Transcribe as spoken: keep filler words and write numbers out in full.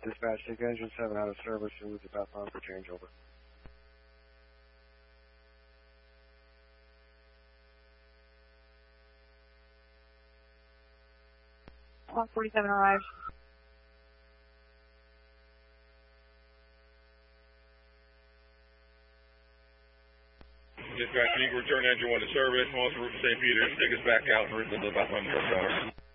Dispatch, take engine seven out of service and move to Bethlehem for changeover. one forty-seven arrived. Dispatch, you can return engine one to service. Once we're Saint Peter's, take us back out and return to the Bethlehem Truck Tower.